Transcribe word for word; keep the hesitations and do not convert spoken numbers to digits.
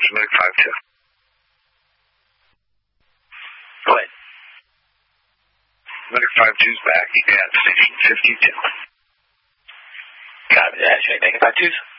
is Medic five two. Go ahead. Medic five two's back at station fifty-two. Got it. Should I make it five twos?